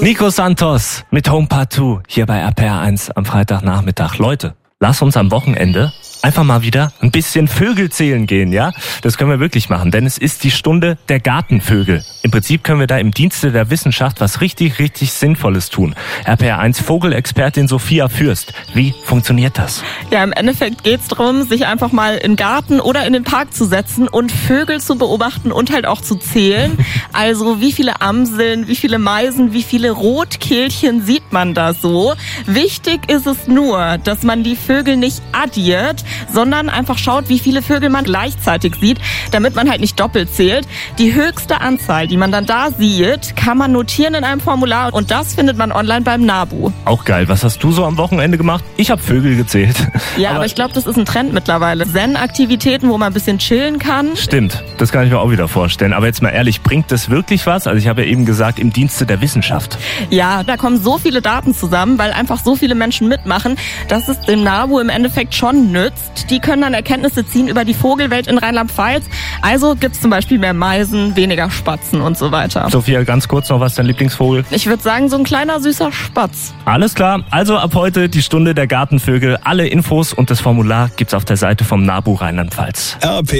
Nico Santos mit Home Part 2 hier bei RPR1 am Freitagnachmittag. Leute, lass uns am Wochenende einfach mal wieder ein bisschen Vögel zählen gehen, ja? Das können wir wirklich machen, denn es ist die Stunde der Gartenvögel. Im Prinzip können wir da im Dienste der Wissenschaft was richtig Sinnvolles tun. RPR1 Vogelexpertin Sophia Fürst. Wie funktioniert das? Ja, im Endeffekt geht's darum, sich einfach mal in den Garten oder in den Park zu setzen und Vögel zu beobachten und halt auch zu zählen. Also wie viele Amseln, wie viele Meisen, wie viele Rotkehlchen sieht man da so? Wichtig ist es nur, dass man die Vögel nicht addiert, sondern einfach schaut, wie viele Vögel man gleichzeitig sieht, damit man halt nicht doppelt zählt. Die höchste Anzahl, die man dann da sieht, kann man notieren in einem Formular und das findet man online beim NABU. Auch geil. Was hast du so am Wochenende gemacht? Ich habe Vögel gezählt. Ja, aber ich glaube, das ist ein Trend mittlerweile. Zen-Aktivitäten, wo man ein bisschen chillen kann. Stimmt, das kann ich mir auch wieder vorstellen. Aber jetzt mal ehrlich, bringt das wirklich was? Also ich habe ja eben gesagt, im Dienste der Wissenschaft. Ja, da kommen so viele Daten zusammen, weil einfach so viele Menschen mitmachen, dass es dem NABU im Endeffekt schon nützt. Die können dann Erkenntnisse ziehen über die Vogelwelt in Rheinland-Pfalz. Also gibt's zum Beispiel mehr Meisen, weniger Spatzen und so weiter. Sophia, ganz kurz noch, was ist dein Lieblingsvogel? Ich würde sagen, so ein kleiner süßer Spatz. Alles klar, also ab heute die Stunde der Gartenvögel. Alle Infos und das Formular gibt's auf der Seite vom NABU Rheinland-Pfalz.